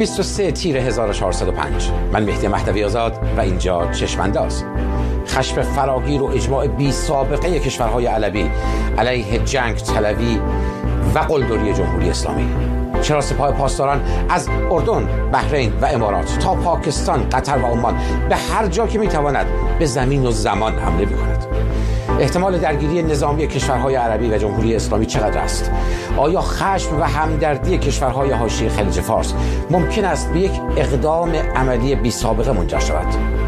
23 تیر 1405. من مهدی مهدوی آزاد و اینجا چشم‌انداز. خشم فراگیر و اجماع بی سابقه کشورهای عربی علیه جنگ طلبی و قلدری جمهوری اسلامی. چرا سپاه پاسداران از اردن، بحرین و امارات تا پاکستان، قطر و عمان به هر جا که میتواند به زمین و زمان حمله میکند؟ احتمال درگیری نظامی کشورهای عربی و جمهوری اسلامی چقدر است؟ آیا خشم و همدردی کشورهای حاشیه خلیج فارس ممکن است به یک اقدام عملی بی سابقه منجر شود؟